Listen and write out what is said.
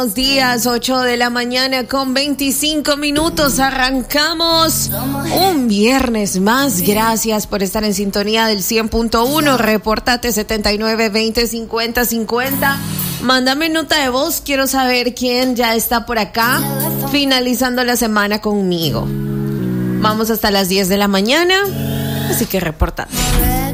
Buenos días, 8 de la mañana con 25 minutos. Arrancamos un viernes más. Gracias por estar en sintonía del 100.1. Repórtate 79 20 50 50. Mándame nota de voz. Quiero saber quién ya está por acá finalizando la semana conmigo. Vamos hasta las 10 de la mañana. Así que repórtate.